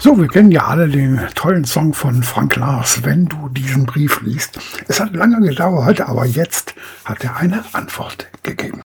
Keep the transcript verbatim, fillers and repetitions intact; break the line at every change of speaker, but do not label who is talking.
So, wir kennen ja alle den tollen Song von Frank Lars, wenn du diesen Brief liest. Es hat lange gedauert, aber jetzt hat er eine Antwort gegeben.